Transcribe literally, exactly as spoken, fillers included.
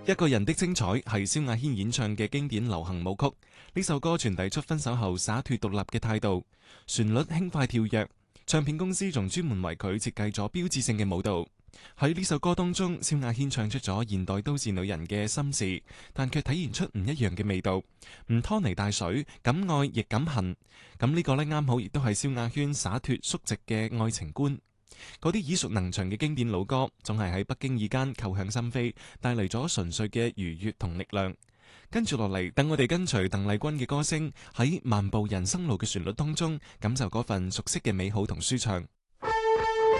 一個人的精彩係蕭亞軒演唱嘅經典流行舞曲，呢首歌傳遞出分手後灑脫獨立嘅態度，旋律輕快跳躍，唱片公司仲專門為佢設計咗標誌性嘅舞蹈。喺呢首歌當中，蕭亞軒唱出咗現代都市女人嘅心事，但卻體現出唔一樣嘅味道，唔拖泥帶水，敢愛亦敢恨。咁呢個呢，啱好亦都係蕭亞軒灑脫率直嘅愛情觀。嗰啲耳熟能詳嘅經典老歌，總係喺不經意間扣向心扉，帶嚟咗純粹嘅愉悅同力量。跟住落嚟，等我哋跟隨鄧麗君嘅歌聲，喺漫步人生路嘅旋律當中，感受嗰份熟悉嘅美好同舒暢。